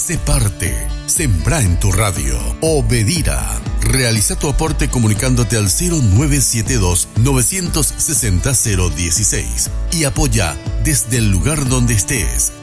Sé parte. Sembra en tu radio. Obedira. Realiza tu aporte comunicándote al 0972-960-016 y apoya desde el lugar donde estés.